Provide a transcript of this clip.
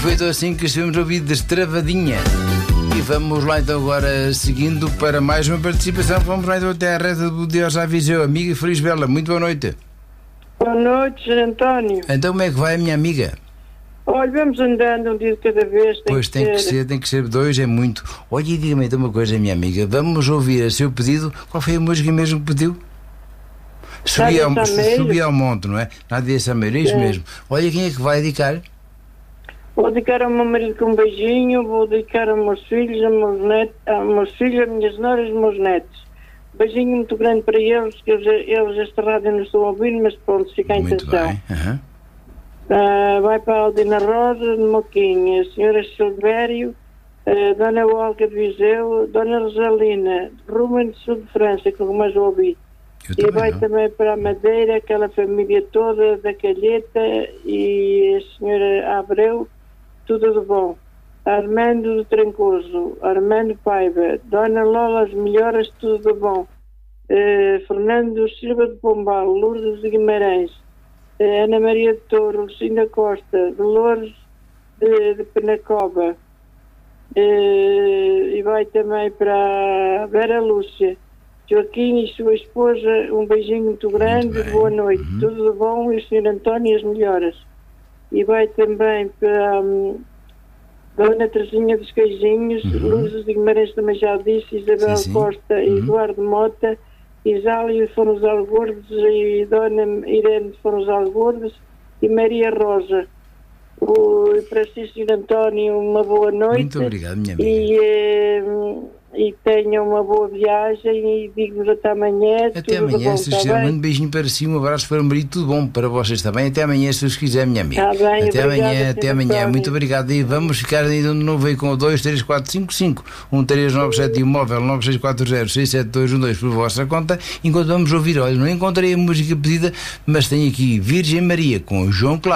foi então assim que estivemos a ouvir Destravadinha. E vamos lá então agora, seguindo para mais uma participação. Vamos lá então até à reta do Deus já Viseu. Amiga Feliz Bela, muito boa noite. Boa noite, Sr. António. Então como é que vai, minha amiga? Olha, vamos andando um dia de cada vez. Pois tem que ser dois, é muito. Olha, e diga-me então uma coisa, minha amiga. Vamos ouvir a seu pedido. Qual foi a música mesmo que pediu? Subi ao monte, não é? Nádia Sameiro, é isso mesmo. Olha, quem é que vai dedicar? Vou dedicar ao meu marido com um beijinho, vou dedicar aos meus filhos, aos meus filhos, às minhas noras e aos meus netos. Beijinho muito grande para eles, que eles esta rádio não estão a ouvir, mas pronto, fica a intenção. Muito bem. Uhum. Vai para a Aldina Rosa de Moquinha, a senhora Silvério, Dona Olga de Viseu, Dona Rosalina, Rumen de Sul de França, que eu mais ouvi. E vai também para a Madeira, aquela família toda da Calheta e a senhora Abreu, tudo de bom. Armando de Trancoso, Armando Paiva, Dona Lola as melhoras, tudo de bom. Fernando Silva de Pombal, Lourdes de Guimarães, Ana Maria de Touro, Lucinda Costa, Dolores de Penacova, e vai também para a Vera Lúcia, Joaquim e sua esposa, um beijinho muito grande, boa noite, tudo de bom, e o Sr. António as melhoras. E vai também para Dona Teresinha dos Queijinhos, Lourdes de Guimarães também já disse, Isabel Costa e Eduardo Mota, Isálio de Fonos Algordes e Dona Irene de Fonos Algordes e Maria Rosa. Para si, Sr. António, uma boa noite. Muito obrigado, minha amiga. E tenham uma boa viagem e digo-vos até amanhã. Até amanhã, se quiser. Um beijinho para si, um abraço para o marido, tudo bom para vocês também. Até amanhã, se os quiser, minha amiga. Tá bem, até amanhã. Muito obrigado. E vamos ficar ainda de novo aí com o 23455 1397 e o móvel 9640672212 por vossa conta. Enquanto vamos ouvir, olha, não encontrei a música pedida, mas tenho aqui Virgem Maria com João Claro.